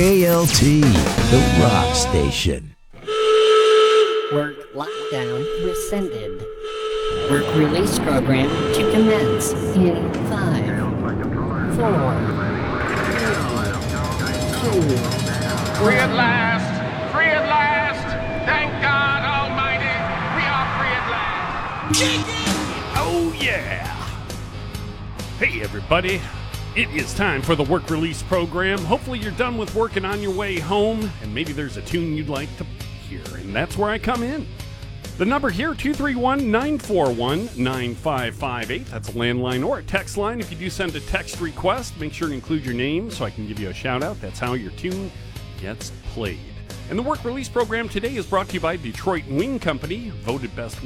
KLT, the rock station. Work lockdown rescinded. Work release program to commence in 5, 4, 3, 2. Free at last! Free at last! Thank God Almighty, we are free at last! Oh, yeah! Hey, everybody. It is time for the work release program. Hopefully you're done with working on your way home, and maybe there's a tune you'd like to hear, and that's where I come in. The number here, 231-941-9558. That's a landline or a text line. If you do send a text request, make sure to include your name so I can give you a shout-out. That's how your tune gets played. And the work release program today is brought to you by Detroit Wing Company, voted best